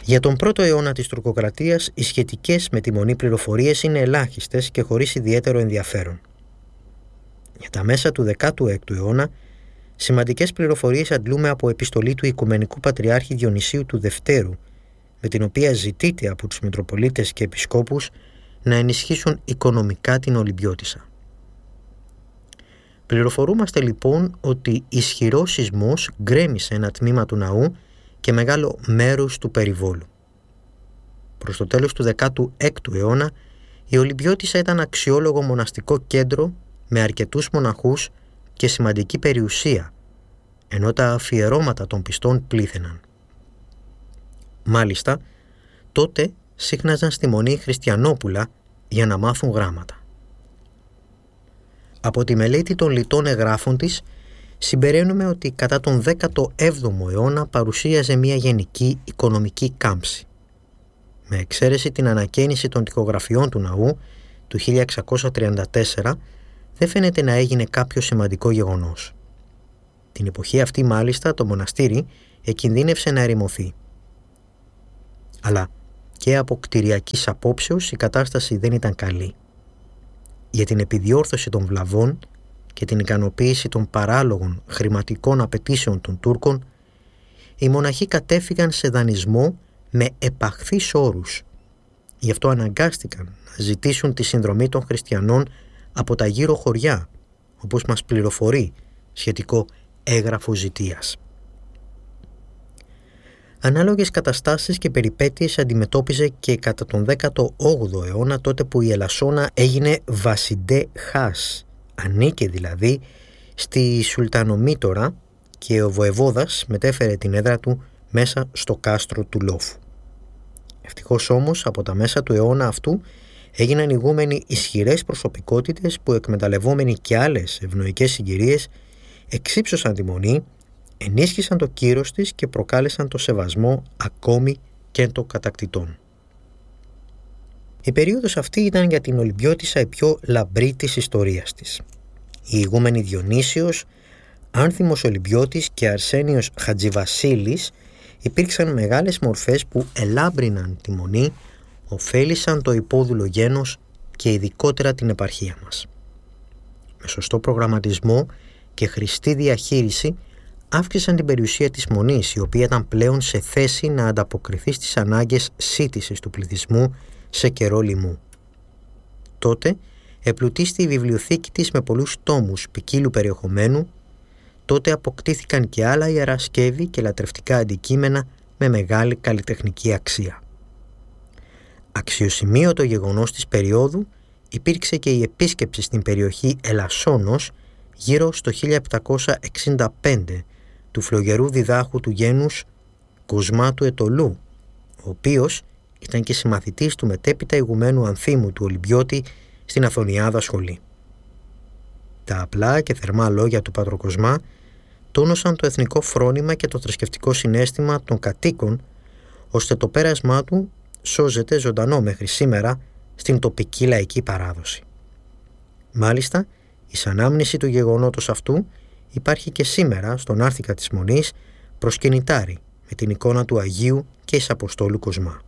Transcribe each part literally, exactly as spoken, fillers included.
Για τον πρώτο αιώνα της τουρκοκρατίας, οι σχετικές με τη Μονή πληροφορίες είναι ελάχιστες και χωρίς ιδιαίτερο ενδιαφέρον. Για τα μέσα του δέκατου έκτου αιώνα, σημαντικές πληροφορίες αντλούμε από επιστολή του Οικουμενικού Πατριάρχη Διονυσίου του Δευτέρου, με την οποία ζητείται από τους Μητροπολίτες και Επισκόπους να ενισχύσουν οικονομικά την Ολυμπιώτισσα. Πληροφορούμαστε λοιπόν ότι ισχυρός σεισμός γκρέμισε ένα τμήμα του ναού και μεγάλο μέρος του περιβόλου. Προς το τέλος του δέκατου έκτου αιώνα, η Ολυμπιώτισσα ήταν αξιόλογο μοναστικό κέντρο με αρκετούς μοναχούς και σημαντική περιουσία, ενώ τα αφιερώματα των πιστών πλήθαιναν. Μάλιστα, τότε σύχναζαν στη Μονή χριστιανόπουλα για να μάθουν γράμματα. Από τη μελέτη των λιτών εγγράφων της, συμπεραίνουμε ότι κατά τον δέκατο έβδομο αιώνα παρουσίαζε μια γενική οικονομική κάμψη. Με εξαίρεση την ανακαίνιση των τοιχογραφιών του ναού του χίλια εξακόσια τριάντα τέσσερα, δεν φαίνεται να έγινε κάποιο σημαντικό γεγονός. Την εποχή αυτή μάλιστα το μοναστήρι εκινδύνευσε να ερημωθεί. Αλλά και από κτηριακής απόψεως η κατάσταση δεν ήταν καλή. Για την επιδιόρθωση των βλαβών και την ικανοποίηση των παράλογων χρηματικών απαιτήσεων των Τούρκων, οι μοναχοί κατέφυγαν σε δανεισμό με επαχθείς όρους. Γι' αυτό αναγκάστηκαν να ζητήσουν τη συνδρομή των χριστιανών από τα γύρω χωριά, όπως μας πληροφορεί σχετικό έγγραφο ζητίας. Ανάλογες καταστάσεις και περιπέτειες αντιμετώπιζε και κατά τον δέκατο όγδοο αιώνα, τότε που η Ελασσόνα έγινε Βασιντέ Χάς, ανήκε δηλαδή στη Σουλτανομήτωρα και ο βοεβόδας μετέφερε την έδρα του μέσα στο κάστρο του Λόφου. Ευτυχώς όμως από τα μέσα του αιώνα αυτού έγιναν ηγούμενοι ισχυρές προσωπικότητες που, εκμεταλλευόμενοι και άλλες ευνοϊκές συγκυρίες, εξύψωσαν τη Μονή, ενίσχυσαν το κύρος της και προκάλεσαν το σεβασμό ακόμη και των κατακτητών. Η περίοδος αυτή ήταν για την Ολυμπιώτισσα η πιο λαμπρή της ιστορίας της. Οι ηγούμενοι Διονύσιος, Άνθιμος Ολυμπιώτης και Αρσένιος Χατζιβασίλης υπήρξαν μεγάλες μορφές που ελάμπριναν τη Μονή, ωφέλησαν το υπόδουλο γένος και ειδικότερα την επαρχία μας. Με σωστό προγραμματισμό και χρηστή διαχείριση αύξησαν την περιουσία της Μονής, η οποία ήταν πλέον σε θέση να ανταποκριθεί στις ανάγκες σύντησης του πληθυσμού σε καιρό λοιμού. Τότε επλουτίστη η βιβλιοθήκη της με πολλούς τόμους ποικίλου περιεχομένου. Τότε αποκτήθηκαν και άλλα ιερά σκεύη και λατρευτικά αντικείμενα με μεγάλη καλλιτεχνική αξία. Αξιοσημείωτο γεγονός της περίοδου υπήρξε και η επίσκεψη στην περιοχή Ελασσόνος γύρω στο χίλια επτακόσια εξήντα πέντε του φλογερού διδάχου του γένους Κοσμά του Ετωλού, ο οποίος ήταν και συμμαθητής του μετέπειτα ηγουμένου Ανθίμου του Ολυμπιώτη στην Αθωνιάδα σχολή. Τα απλά και θερμά λόγια του Πατρο Κοσμά τόνωσαν το εθνικό φρόνημα και το θρησκευτικό συναίσθημα των κατοίκων, ώστε το πέρασμά του σώζεται ζωντανό μέχρι σήμερα στην τοπική λαϊκή παράδοση. Μάλιστα, η ανάμνηση του γεγονότος αυτού υπάρχει και σήμερα στον άρθικα της Μονής προσκυνητάρι με την εικόνα του Αγίου και εις Αποστόλου Κοσμά.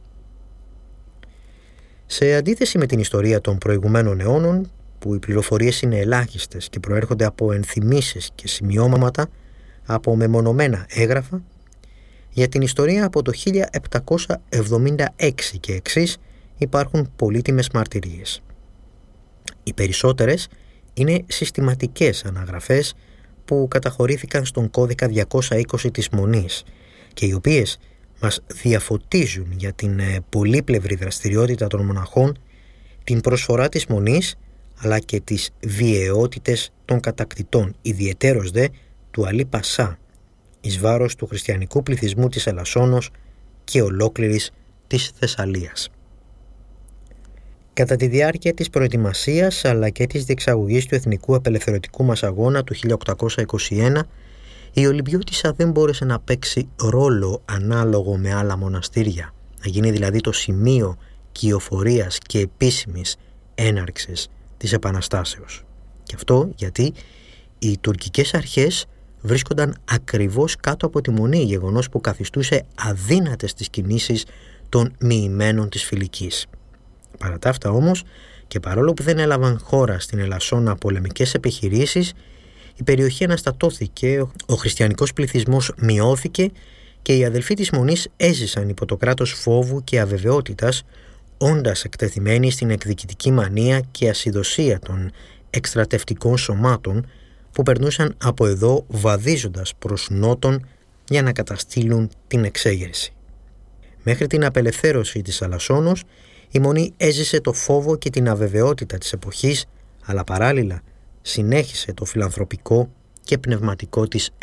Σε αντίθεση με την ιστορία των προηγουμένων αιώνων, που οι πληροφορίες είναι ελάχιστες και προέρχονται από ενθυμίσεις και σημειώματα από μεμονωμένα έγγραφα, για την ιστορία από το χίλια επτακόσια εβδομήντα έξι και εξής υπάρχουν πολύτιμες μαρτυρίες. Οι περισσότερες είναι συστηματικές αναγραφές που καταχωρήθηκαν στον κώδικα διακόσια είκοσι της Μονής και οι οποίες μας διαφωτίζουν για την πολύπλευρη δραστηριότητα των μοναχών, την προσφορά της Μονής αλλά και τις βιαιότητες των κατακτητών, ιδιαιτέρως δε του Αλή Πασά, εις βάρος του χριστιανικού πληθυσμού της Ελασσόνος και ολόκληρης της Θεσσαλίας. Κατά τη διάρκεια της προετοιμασίας αλλά και της διεξαγωγής του εθνικού απελευθερωτικού μας αγώνα του χίλια οκτακόσια είκοσι ένα, η Ολυμπιώτισσα δεν μπόρεσε να παίξει ρόλο ανάλογο με άλλα μοναστήρια, να γίνει δηλαδή το σημείο κυοφορίας και επίσημης έναρξης της Επαναστάσεως. Και αυτό γιατί οι τουρκικές αρχές βρίσκονταν ακριβώς κάτω από τη Μονή, γεγονός που καθιστούσε αδύνατες τις κινήσεις των μοιημένων της Φιλικής. Παρά τα αυτά όμως, και παρόλο που δεν έλαβαν χώρα στην Ελασσόνα πολεμικές επιχειρήσεις, η περιοχή αναστατώθηκε, ο χριστιανικός πληθυσμός μειώθηκε και οι αδελφοί της Μονής έζησαν υπό το κράτος φόβου και αβεβαιότητας, όντας εκτεθειμένοι στην εκδικητική μανία και ασυδοσία των εκστρατευτικών σωμάτων που περνούσαν από εδώ βαδίζοντας προς νότον για να καταστήλουν την εξέγερση. Μέχρι την απελευθέρωση της Αλασσόνος, η Μονή έζησε το φόβο και την αβεβαιότητα της εποχής, αλλά παράλληλα συνέχισε το φιλανθρωπικό και πνευματικό της